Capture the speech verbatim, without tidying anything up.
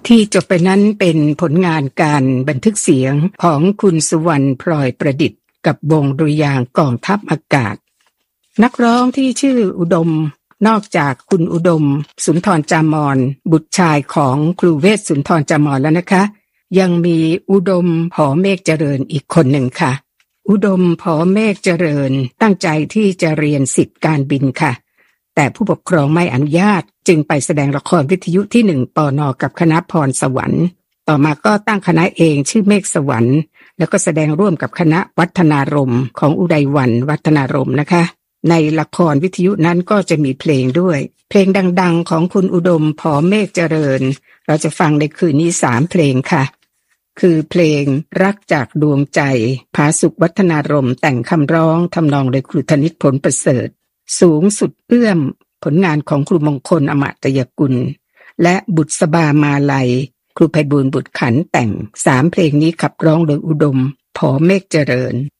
ที่จบไปนั้นเป็นผลงานการบันทึกเสียงของคุณสุวรรณพลอยประดิษฐ์กับวงดุริยางค์กองทัพอากาศนักร้องที่ชื่ออุดมนอกจากคุณอุดมสุนทรจามรบุตรชายของครูเวชสุนทรจามรแล้วนะคะยังมีอุดมผอเมฆเจริญอีกคนหนึ่งค่ะอุดมผอเมฆเจริญตั้งใจที่จะเรียนศิษย์การบินค่ะแต่ผู้ปกครองไม่อนุญาตจึงไปแสดงละครวิทยุที่หนึ่งปนกับคณะพรสวรรค์ต่อมาก็ตั้งคณะเองชื่อเมฆสวรรค์แล้วก็แสดงร่วมกับคณะวัฒนารมณ์ของอุไรวรรณวัฒนารมณ์นะคะในละครวิทยุนั้นก็จะมีเพลงด้วยเพลงดังๆของคุณอุดมผอเมฆเจริญเราจะฟังในคืนนี้สามเพลงค่ะคือเพลงรักจากดวงใจผาสุกวัฒนารมณ์แต่งคำร้องทำนองโดยครูธนิตผลประเสริฐสูงสุดเอื้อมผลงานของครูมงคลอมตยกุลและบุษบามาลัยครูไพบูลย์บุตรขันธ์แต่งสามเพลงนี้ขับร้องโดยอุดมผอเมฆเจริญ